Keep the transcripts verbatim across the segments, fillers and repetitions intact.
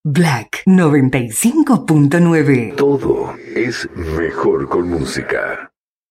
Black noventa y cinco punto nueve. Todo es mejor con música.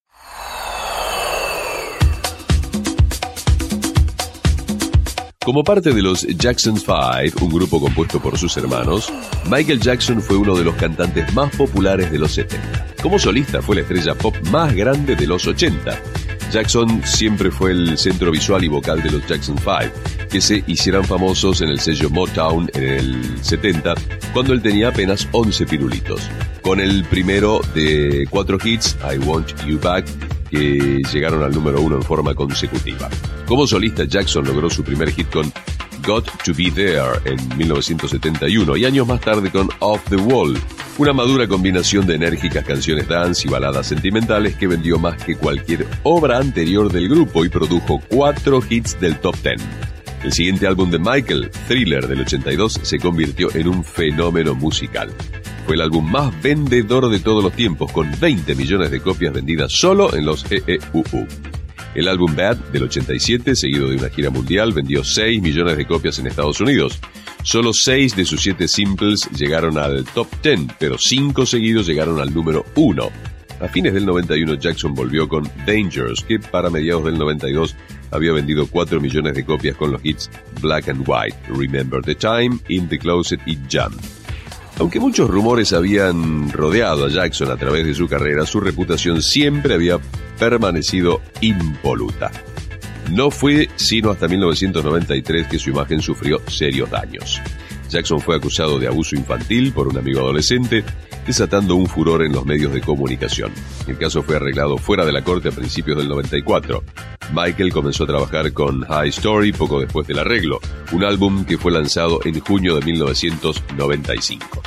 Como parte de los Jackson Five, un grupo compuesto por sus hermanos, Michael Jackson fue uno de los cantantes más populares de los setenta. Como solista fue la estrella pop más grande de los ochenta. Jackson siempre fue el centro visual y vocal de los Jackson Five, que se hicieran famosos en el sello Motown en el setenta, cuando él tenía apenas once pirulitos. Con el primero de cuatro hits, I Want You Back, que llegaron al número uno en forma consecutiva. Como solista, Jackson logró su primer hit con Got to Be There en mil novecientos setenta y uno y años más tarde con Off the Wall, una madura combinación de enérgicas canciones dance y baladas sentimentales que vendió más que cualquier obra anterior del grupo y produjo cuatro hits del top ten. El siguiente álbum de Michael, Thriller del ochenta y dos, se convirtió en un fenómeno musical. Fue el álbum más vendedor de todos los tiempos, con veinte millones de copias vendidas solo en los E E U U. El álbum Bad del ochenta y siete, seguido de una gira mundial, vendió seis millones de copias en Estados Unidos. Solo seis de sus siete simples llegaron al top diez, pero cinco seguidos llegaron al número uno. A fines del noventa y uno, Jackson volvió con Dangerous, que para mediados del noventa y dos había vendido cuatro millones de copias con los hits Black and White, Remember the Time, In the Closet y Jump. Aunque muchos rumores habían rodeado a Jackson a través de su carrera, su reputación siempre había permanecido impoluta. No fue sino hasta mil novecientos noventa y tres que su imagen sufrió serios daños. Jackson fue acusado de abuso infantil por un amigo adolescente, desatando un furor en los medios de comunicación. El caso fue arreglado fuera de la corte a principios del noventa y cuatro. Michael comenzó a trabajar con High Story poco después del arreglo, un álbum que fue lanzado en junio de mil novecientos noventa y cinco.